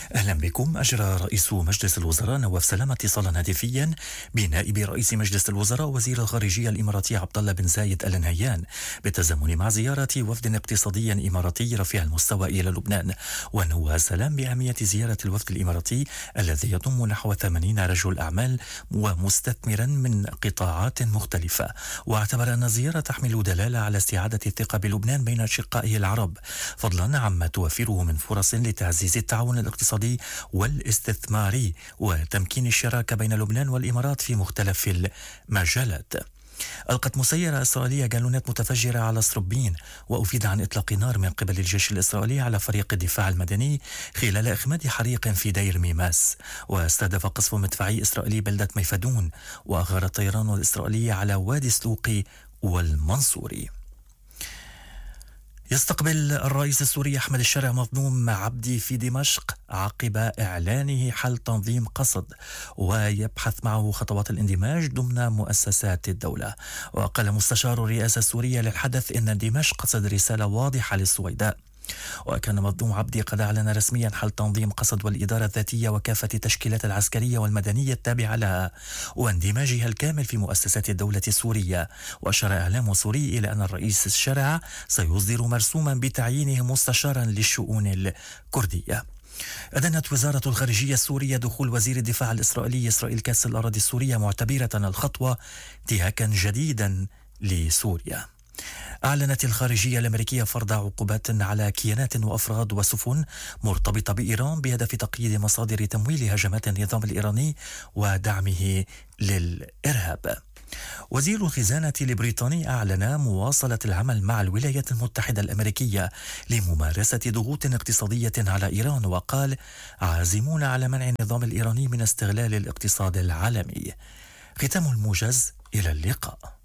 أهلا بكم. أجرى رئيس مجلس الوزراء نواف سلام اتصالا هاتفيا بنائب رئيس مجلس الوزراء وزير الخارجية الإماراتي عبد الله بن زايد آل نهيان بالتزامن مع زيارة وفد اقتصادي إماراتي رفيع المستوى إلى لبنان. ونوه سلام بأهمية زيارة الوفد الإماراتي الذي يضم نحو 80 رجل أعمال ومستثمرا من قطاعات مختلفة، واعتبر أن الزيارة تحمل دلالة على استعادة الثقة بلبنان بين أشقائه العرب، فضلا عما توفره من فرص لتعزيز التعاون الاقتصادي والاستثماري وتمكين الشراكة بين لبنان والإمارات في مختلف المجالات. ألقت مسيرة إسرائيلية جالونات متفجرة على سربين، وأفيد عن إطلاق نار من قبل الجيش الإسرائيلي على فريق الدفاع المدني خلال إخماد حريق في دير ميماس. واستهدف قصف مدفعي إسرائيلي بلدة ميفدون، وأغار الطيران الإسرائيلي على وادي السلوقي والمنصوري. يستقبل الرئيس السوري أحمد الشارع مظلوم عبدي في دمشق عقب إعلانه حل تنظيم قسد، ويبحث معه خطوات الاندماج ضمن مؤسسات الدولة. وقال مستشار الرئاسة السورية للحدث إن دمشق قصد رسالة واضحة للسويداء. وكان مظلوم عبدي قد أعلن رسميا حل تنظيم قسد والإدارة الذاتية وكافة التشكيلات العسكرية والمدنية التابعة لها واندماجها الكامل في مؤسسات الدولة السورية. وأشار إعلام سوري إلى أن الرئيس الشرع سيصدر مرسوما بتعيينه مستشارا للشؤون الكردية. أدانت وزارة الخارجية السورية دخول وزير الدفاع الإسرائيلي إسرائيل كاس الأراضي السورية، معتبرة الخطوة انتهاكا جديدا لسوريا. أعلنت الخارجية الأمريكية فرض عقوبات على كيانات وأفراد وسفن مرتبطة بإيران بهدف تقييد مصادر تمويل هجمات النظام الإيراني ودعمه للإرهاب. وزير الخزانة البريطاني أعلن مواصلة العمل مع الولايات المتحدة الأمريكية لممارسة ضغوط اقتصادية على إيران، وقال: عازمون على منع النظام الإيراني من استغلال الاقتصاد العالمي. ختام الموجز، إلى اللقاء.